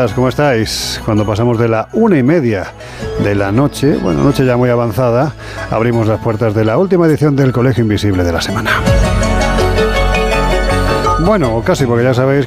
días, ¿cómo estáis? Cuando pasamos de la 1:30 de la noche, bueno, noche ya muy avanzada, abrimos las puertas de la última edición del Colegio Invisible de la semana. Bueno, casi, porque ya sabéis